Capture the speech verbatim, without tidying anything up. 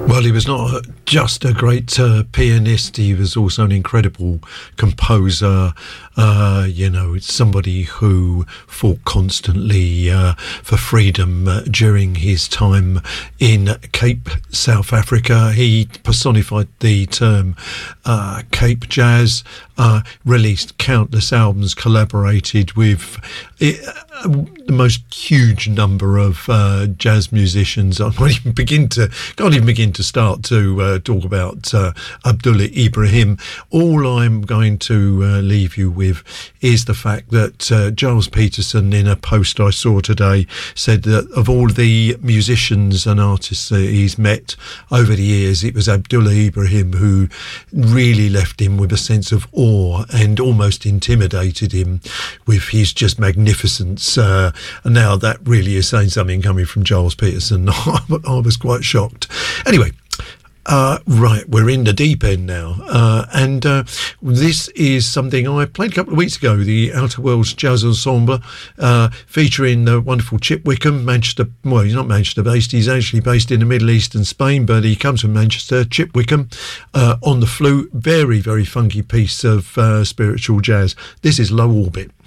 Well, he was not just a great uh, pianist, he was also an incredible composer. Uh, you know, it's somebody who fought constantly uh, for freedom uh, during his time in Cape, South Africa. He personified the term uh, Cape Jazz, uh, released countless albums, collaborated with it, uh, the most huge number of uh, jazz musicians. I can't even begin to, can't even begin to start to uh, talk about uh, Abdullah Ibrahim. All I'm going to uh, leave you with is the fact that uh, Gilles Peterson, in a post I saw today, said that of all the musicians and artists that he's met over the years, it was Abdullah Ibrahim who really left him with a sense of awe and almost intimidated him with his just magnificence. Uh, and now that really is saying something coming from Gilles Peterson. I was quite shocked. Anyway, Uh, right, we're in the deep end now, uh, and uh, this is something I played a couple of weeks ago, the Outer Worlds Jazz Ensemble, uh, featuring the wonderful Chip Wickham, Manchester, well, he's not Manchester based, he's actually based in the Middle East and Spain, but he comes from Manchester. Chip Wickham uh, on the flute, very, very funky piece of uh, spiritual jazz. This is Low Orbit.